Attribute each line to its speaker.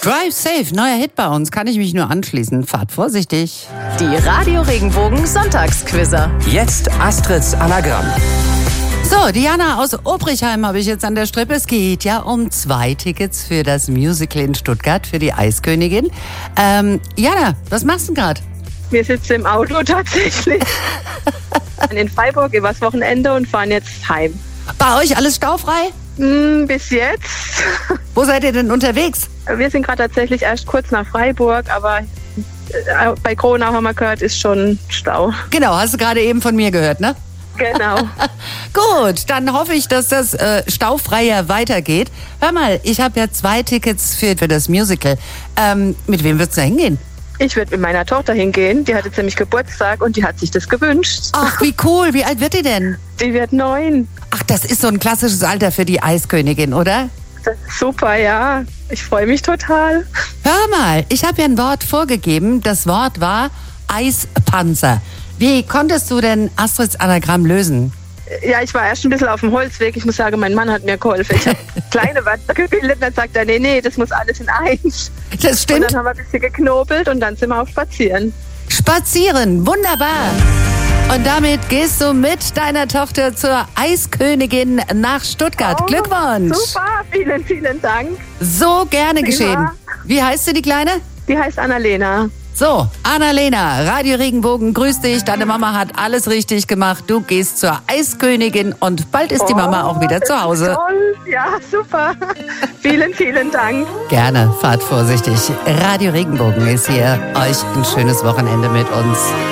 Speaker 1: Drive Safe, neuer Hit bei uns, kann ich mich nur anschließen. Fahrt vorsichtig.
Speaker 2: Die Radio Regenbogen Sonntagsquizzer.
Speaker 3: Jetzt Astrids Anagramm.
Speaker 1: So, Diana aus Obrichheim habe ich jetzt an der Strippe. Es geht ja um 2 Tickets für das Musical in Stuttgart für die Eiskönigin. Jana, was machst du gerade?
Speaker 4: Wir sitzen im Auto tatsächlich. In Freiburg übers Wochenende und fahren jetzt heim.
Speaker 1: Bei euch alles staufrei?
Speaker 4: Bis jetzt.
Speaker 1: Wo seid ihr denn unterwegs?
Speaker 4: Wir sind gerade tatsächlich erst kurz nach Freiburg, aber bei Kronau haben wir gehört, ist schon Stau.
Speaker 1: Genau, hast du gerade eben von mir gehört, ne?
Speaker 4: Genau.
Speaker 1: Gut, dann hoffe ich, dass das staufreier weitergeht. Hör mal, ich habe ja 2 Tickets für das Musical. Mit wem würdest du da hingehen?
Speaker 4: Ich würde mit meiner Tochter hingehen. Die hat jetzt nämlich Geburtstag und die hat sich das gewünscht.
Speaker 1: Ach, wie cool. Wie alt wird die denn?
Speaker 4: Die wird 9.
Speaker 1: Ach, das ist so ein klassisches Alter für die Eiskönigin, oder?
Speaker 4: Das ist super, ja. Ich freue mich total.
Speaker 1: Hör mal, ich habe ja ein Wort vorgegeben. Das Wort war Eispanzer. Wie konntest du denn Astrids Anagramm lösen?
Speaker 4: Ja, ich war erst ein bisschen auf dem Holzweg. Ich muss sagen, mein Mann hat mir geholfen. Ich habe kleine Wörter gebildet und dann sagt er, nee, das muss alles in eins.
Speaker 1: Das stimmt.
Speaker 4: Und dann haben wir ein bisschen geknobelt und dann sind wir auf Spazieren.
Speaker 1: Spazieren, wunderbar. Und damit gehst du mit deiner Tochter zur Eiskönigin nach Stuttgart. Glückwunsch.
Speaker 4: Super, vielen, vielen Dank.
Speaker 1: So gerne geschehen. Wie heißt du, die Kleine?
Speaker 4: Die heißt Annalena.
Speaker 1: So, Annalena, Radio Regenbogen, grüß dich. Deine Mama hat alles richtig gemacht. Du gehst zur Eiskönigin und bald ist die Mama auch wieder zu Hause.
Speaker 4: Toll. Ja, super. Vielen, vielen Dank.
Speaker 1: Gerne, fahrt vorsichtig. Radio Regenbogen ist hier. Euch ein schönes Wochenende mit uns.